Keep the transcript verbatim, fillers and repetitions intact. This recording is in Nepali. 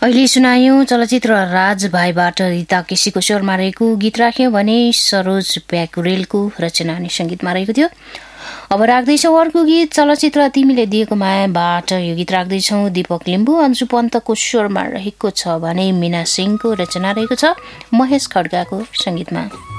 अहिले सुनायौं चलचित्र राज भाइबाट रिता केसीको स्वरमा रहेको गीत राख्यौं भने सरोज प्याकुरेलको रचना अनि संगीतमा रहेको थियो। अब राख्दैछौ अर्को गीत चलचित्र तिमीले दिएको मायाबाट यो गीत राख्दैछौ दीपक लिम्बू अन्जु पन्तको स्वरमा रहेको छ भने मीना सिंहको रचना रहेको छ महेश खड्काको संगीतमा।